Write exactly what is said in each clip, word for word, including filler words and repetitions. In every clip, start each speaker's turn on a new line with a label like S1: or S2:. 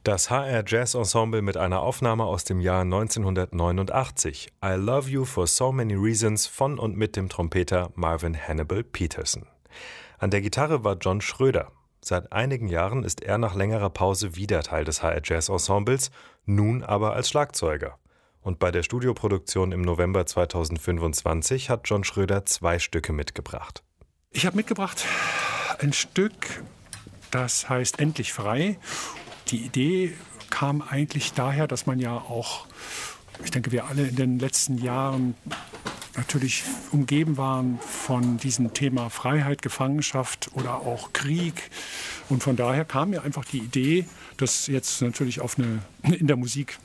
S1: Das H R Jazz Ensemble mit einer Aufnahme aus dem Jahr neunzehnhundertneunundachtzig. I Love You for So Many Reasons von und mit dem Trompeter Marvin Hannibal Peterson. An der Gitarre war John Schröder. Seit einigen Jahren ist er nach längerer Pause wieder Teil des H R Jazz Ensembles, nun aber als Schlagzeuger. Und bei der Studioproduktion im November zweitausendfünfundzwanzig hat John Schröder zwei Stücke mitgebracht.
S2: Ich habe mitgebracht ein Stück, das heißt Endlich frei. Die Idee kam eigentlich daher, dass man ja auch, ich denke, wir alle in den letzten Jahren natürlich umgeben waren von diesem Thema Freiheit, Gefangenschaft oder auch Krieg. Und von daher kam mir einfach die Idee, das jetzt natürlich auf eine in der Musik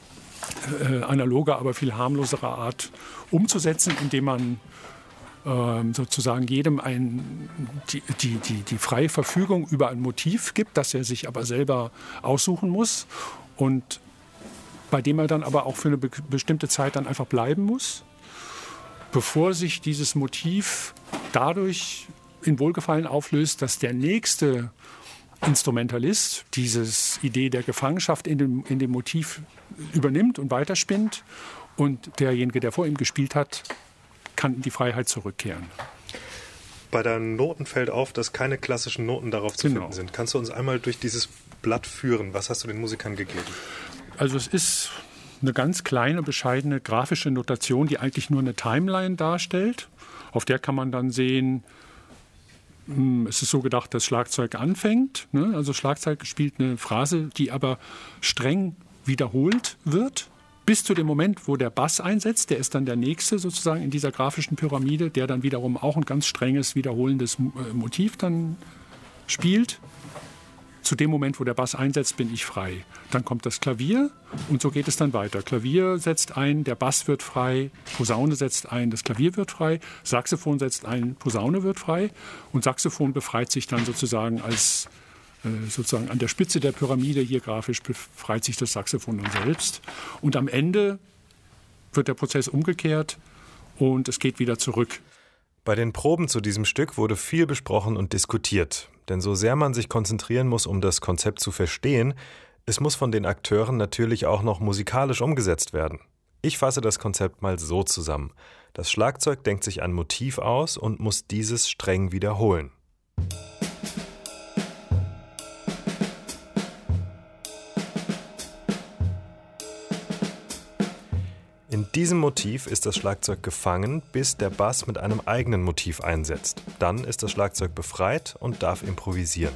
S2: äh, analoge, aber viel harmlosere Art umzusetzen, indem man äh, sozusagen jedem ein, die, die, die, die freie Verfügung über ein Motiv gibt, das er sich aber selber aussuchen muss und bei dem er dann aber auch für eine be- bestimmte Zeit dann einfach bleiben muss, bevor sich dieses Motiv dadurch in Wohlgefallen auflöst, dass der nächste Instrumentalist diese Idee der Gefangenschaft in dem, in dem Motiv übernimmt und weiterspinnt und derjenige, der vor ihm gespielt hat, kann in die Freiheit zurückkehren.
S1: Bei der Noten fällt auf, dass keine klassischen Noten darauf zu
S2: Genau.
S1: finden sind. Kannst du uns einmal durch dieses Blatt führen? Was hast du den Musikern gegeben?
S2: Also es ist eine ganz kleine, bescheidene grafische Notation, die eigentlich nur eine Timeline darstellt. Auf der kann man dann sehen, es ist so gedacht, dass Schlagzeug anfängt. Ne? Also Schlagzeug spielt eine Phrase, die aber streng wiederholt wird, bis zu dem Moment, wo der Bass einsetzt. Der ist dann der nächste sozusagen in dieser grafischen Pyramide, der dann wiederum auch ein ganz strenges, wiederholendes Motiv dann spielt. Zu dem Moment, wo der Bass einsetzt, bin ich frei. Dann kommt das Klavier und so geht es dann weiter. Klavier setzt ein, der Bass wird frei, Posaune setzt ein, das Klavier wird frei, Saxophon setzt ein, Posaune wird frei und Saxophon befreit sich dann sozusagen als äh, sozusagen an der Spitze der Pyramide, hier grafisch befreit sich das Saxophon dann selbst. Und am Ende wird der Prozess umgekehrt und es geht wieder zurück.
S1: Bei den Proben zu diesem Stück wurde viel besprochen und diskutiert. Denn so sehr man sich konzentrieren muss, um das Konzept zu verstehen, es muss von den Akteuren natürlich auch noch musikalisch umgesetzt werden. Ich fasse das Konzept mal so zusammen. Das Schlagzeug denkt sich ein Motiv aus und muss dieses streng wiederholen. In diesem Motiv ist das Schlagzeug gefangen, bis der Bass mit einem eigenen Motiv einsetzt. Dann ist das Schlagzeug befreit und darf improvisieren.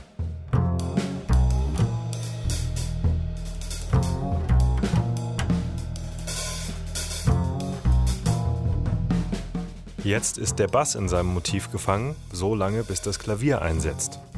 S1: Jetzt ist der Bass in seinem Motiv gefangen, so lange bis das Klavier einsetzt.